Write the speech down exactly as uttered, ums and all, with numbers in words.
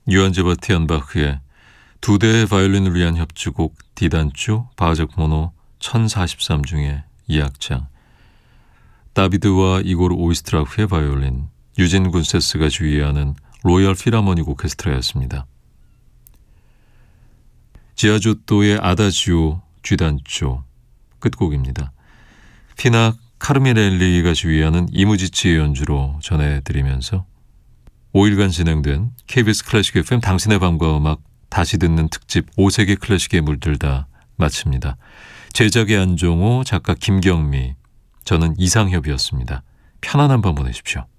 요한 세바스티안 바흐의 두 대의 바이올린을 위한 협주곡 디단주 바하작 모노 천사십삼 중에 이 악장, 다비드와 이고르 오이스트라프의 바이올린, 유진 군세스가 지휘하는 로열 필하모닉 오케스트라였습니다. 지아조토의 아다지오 쥐단조 끝곡입니다. 피나 카르미넬리가 지휘하는 이무지치의 연주로 전해드리면서 오 일간 진행된 케이비에스 클래식 에프엠 당신의 밤과 음악 다시 듣는 특집 오 세계 클래식에 물들다 마칩니다. 제작의 안종호, 작가 김경미, 저는 이상협이었습니다. 편안한 밤 보내십시오.